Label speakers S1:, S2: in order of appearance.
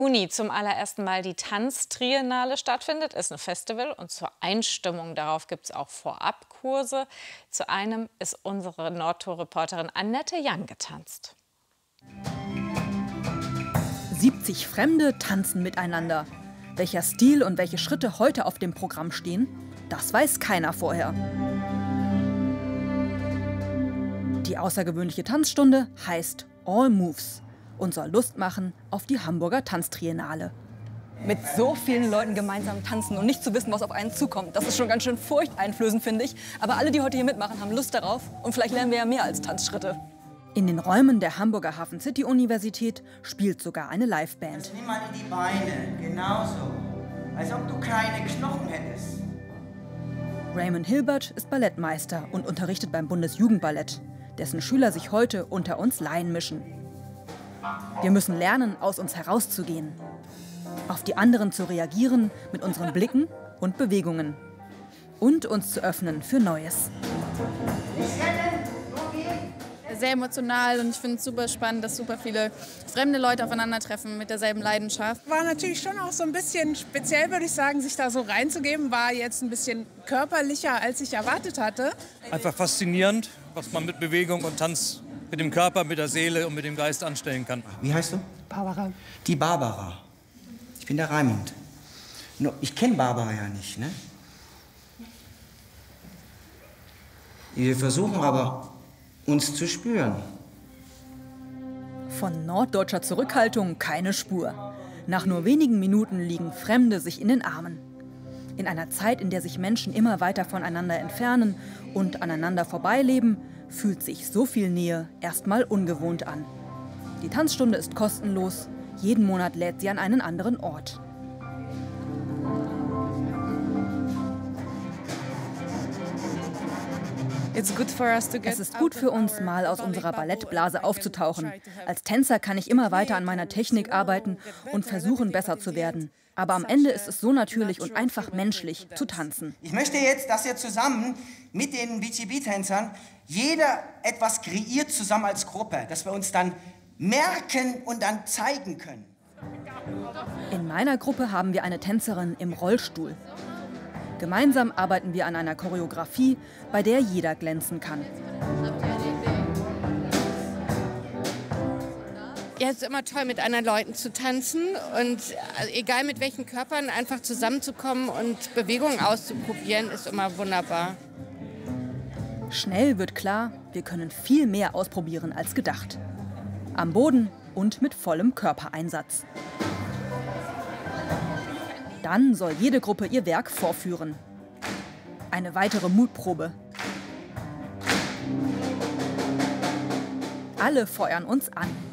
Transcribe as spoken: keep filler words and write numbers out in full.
S1: Uni zum allerersten Mal die Tanztriennale stattfindet, ist ein Festival und zur Einstimmung darauf gibt es auch Vorabkurse. Zu einem ist unsere Nordtor-Reporterin Annette Young getanzt.
S2: siebzig Fremde tanzen miteinander. Welcher Stil und welche Schritte heute auf dem Programm stehen, das weiß keiner vorher. Die außergewöhnliche Tanzstunde heißt All Moves und soll Lust machen auf die Hamburger Tanztriennale.
S3: Mit so vielen Leuten gemeinsam tanzen und nicht zu wissen, was auf einen zukommt, das ist schon ganz schön furchteinflößend, finde ich. Aber alle, die heute hier mitmachen, haben Lust darauf und vielleicht lernen wir ja mehr als Tanzschritte.
S2: In den Räumen der Hamburger Hafen City Universität spielt sogar eine Liveband.
S4: Also nimm mal in die Beine, genauso, als ob du keine Knochen hättest.
S2: Raymond Hilbert ist Ballettmeister und unterrichtet beim Bundesjugendballett, dessen Schüler sich heute unter uns Laien mischen. Wir müssen lernen, aus uns herauszugehen, auf die anderen zu reagieren mit unseren Blicken und Bewegungen und uns zu öffnen für Neues.
S5: Sehr emotional und ich finde es super spannend, dass super viele fremde Leute aufeinandertreffen mit derselben Leidenschaft.
S6: War natürlich schon auch so ein bisschen speziell, würde ich sagen, sich da so reinzugeben. War jetzt ein bisschen körperlicher, als ich erwartet hatte.
S7: Einfach faszinierend, was man mit Bewegung und Tanz mit dem Körper, mit der Seele und mit dem Geist anstellen kann.
S4: Wie heißt du?
S6: Barbara.
S4: Die Barbara. Ich bin der Raimund. Nur, ich kenne Barbara ja nicht, ne? Wir versuchen aber, uns zu spüren.
S2: Von norddeutscher Zurückhaltung keine Spur. Nach nur wenigen Minuten liegen Fremde sich in den Armen. In einer Zeit, in der sich Menschen immer weiter voneinander entfernen und aneinander vorbeileben, fühlt sich so viel Nähe erstmal ungewohnt an. Die Tanzstunde ist kostenlos. Jeden Monat lädt sie an einen anderen Ort. Es ist gut für uns, mal aus unserer Ballettblase aufzutauchen. Als Tänzer kann ich immer weiter an meiner Technik arbeiten und versuchen, besser zu werden. Aber am Ende ist es so natürlich und einfach menschlich, zu tanzen.
S4: Ich möchte jetzt, dass ihr zusammen mit den B G B-Tänzern jeder etwas kreiert zusammen als Gruppe, dass wir uns dann merken und dann zeigen können.
S2: In meiner Gruppe haben wir eine Tänzerin im Rollstuhl. Gemeinsam arbeiten wir an einer Choreografie, bei der jeder glänzen kann.
S8: Ja, es ist immer toll, mit anderen Leuten zu tanzen und egal mit welchen Körpern, einfach zusammenzukommen und Bewegungen auszuprobieren, ist immer wunderbar.
S2: Schnell wird klar, wir können viel mehr ausprobieren als gedacht. Am Boden und mit vollem Körpereinsatz. Dann soll jede Gruppe ihr Werk vorführen. Eine weitere Mutprobe. Alle feuern uns an.